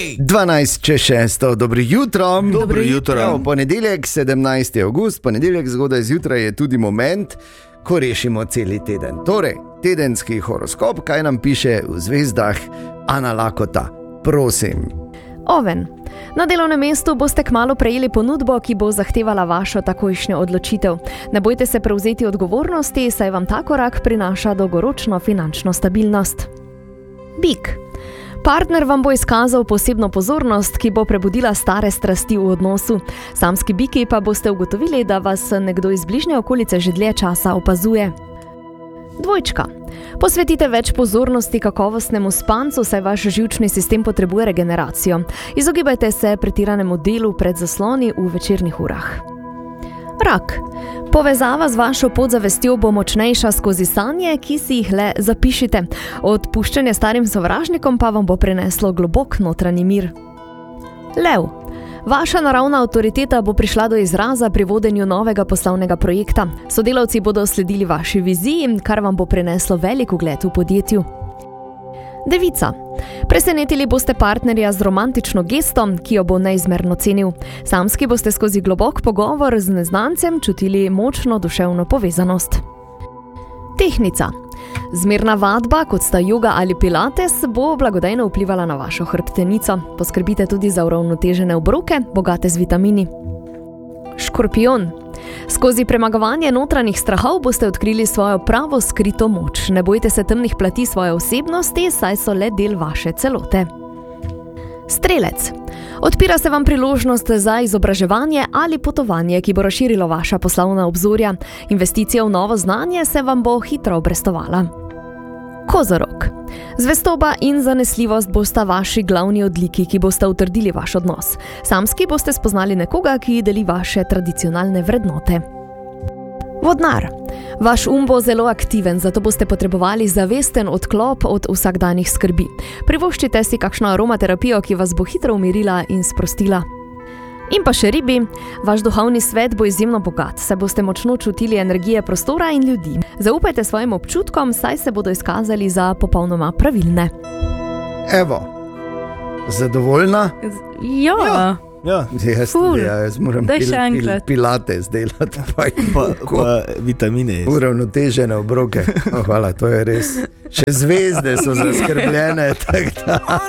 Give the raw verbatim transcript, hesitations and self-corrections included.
dvanajst čez šesto, dobro jutro. Dobro jutro. Evo, ponedeljek, sedemnajsti avgust, ponedeljek zgodaj zjutraj je tudi moment, ko rešimo celi teden. Torej, tedenski horoskop, kaj nam piše v zvezdah Ana Lakota. Prosim. Oven. Na delovnem mestu boste kmalu prejeli ponudbo, ki bo zahtevala vašo takojšnjo odločitev. Ne bojte se prevzeti odgovornosti, saj vam ta korak prinaša dolgoročno finančno stabilnost. Bik. Partner vam bo izkazal posebno pozornost, ki bo prebudila stare strasti v odnosu. Samski biki pa boste ugotovili, da vas nekdo iz bližnje okolice že dlje časa opazuje. Dvojčka. Posvetite več pozornosti kakovostnemu spancu, saj vaš živčni sistem potrebuje regeneracijo. Izogibajte se pretiranemu delu pred zasloni v večernih urah. Rak. Povezava z vašo podzavestjo bo močnejša skozi sanje, ki si jih le zapišite. Odpuščanje starim sovražnikom pa vam bo prineslo globok notranji mir. Lev. Vaša naravna avtoriteta bo prišla do izraza pri vodenju novega poslovnega projekta. Sodelavci bodo sledili vaši viziji, kar vam bo prineslo velik ugled v podjetju. Devica. Presenetili boste partnerja z romantično gestom, ki jo bo neizmerno cenil. Samski boste skozi globok pogovor z neznancem čutili močno duševno povezanost. Tehnica. Zmerna vadba, kot sta joga ali pilates, bo blagodejno vplivala na vašo hrbtenico. Poskrbite tudi za uravnotežene obroke, bogate z vitamini. Škorpijon. Skozi premagovanje notranjih strahov boste odkrili svojo pravo skrito moč. Ne bojte se temnih plati svoje osebnosti, saj so le del vaše celote. Strelec. Odpira se vam priložnost za izobraževanje ali potovanje, ki bo razširilo vaša poslovna obzorja. Investicija v novo znanje se vam bo hitro obrestovala. Kozorog. Zvestoba in zanesljivost bosta vaši glavni odliki, ki bosta utrdili vaš odnos. Samski boste spoznali nekoga, ki deli vaše tradicionalne vrednote. Vodnar. Vaš um bo zelo aktiven, zato boste potrebovali zavesten odklop od vsakdanjih skrbi. Privoščite si kakšno aromaterapijo, ki vas bo hitro umirila in sprostila. In pa še ribi. Vaš duhovni svet bo izjemno bogat, saj boste močno čutili energije prostora in ljudi. Zaupajte svojim občutkom, saj se bodo izkazali za popolnoma pravilne. Evo, zadovoljna? Ja. ja. Ja, jaz, ja, jaz moram pil, pil, pilates delati, pa, pa, pa vitamine. Uravnotežene obroke. Oh, hvala, to je res. Še zvezde so zaskrbljene, tako da...